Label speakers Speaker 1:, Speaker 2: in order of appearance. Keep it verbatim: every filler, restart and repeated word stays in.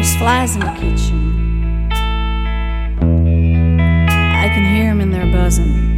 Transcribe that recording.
Speaker 1: There's flies in the kitchen. I can hear 'em in there buzzing.